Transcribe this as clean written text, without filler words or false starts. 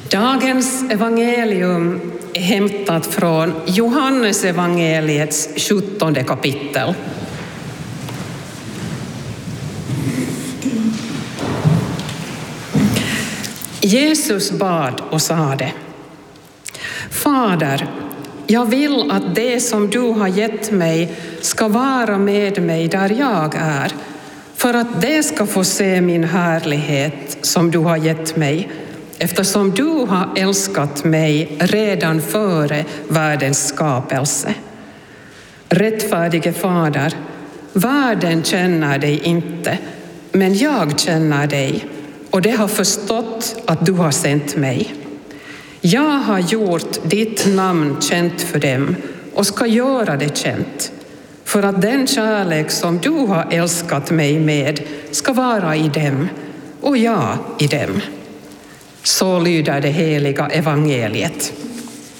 Dagens evangelium är hämtat från Johannes evangeliets 17:e kapitel. Jesus bad och sade: Fader, jag vill att det som du har gett mig ska vara med mig där jag är, för att det ska få se min härlighet som du har gett mig, eftersom du har älskat mig redan före världens skapelse. Rättfärdige Fader, världen känner dig inte, men jag känner dig, och det har förstått att du har sänt mig. Jag har gjort ditt namn känt för dem och ska göra det känt, för att den kärlek som du har älskat mig med ska vara i dem och jag i dem. Så lyder det heliga evangeliet.